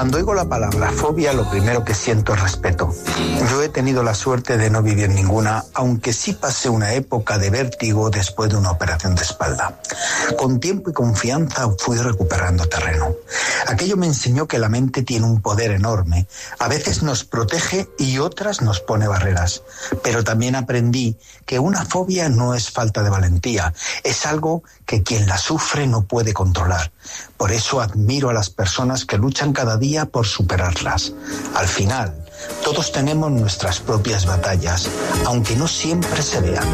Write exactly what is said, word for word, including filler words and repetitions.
Cuando oigo la palabra fobia, lo primero que siento es respeto. Yo he tenido la suerte de no vivir ninguna, aunque sí pasé una época de vértigo después de una operación de espalda. Con tiempo y confianza fui recuperando terreno. Aquello me enseñó que la mente tiene un poder enorme. A veces nos protege y otras nos pone barreras. Pero también aprendí que una fobia no es falta de valentía, es algo que quien la sufre no puede controlar. Por eso admiro a las personas que luchan cada día por superarlas. Al final, todos tenemos nuestras propias batallas, aunque no siempre se vean.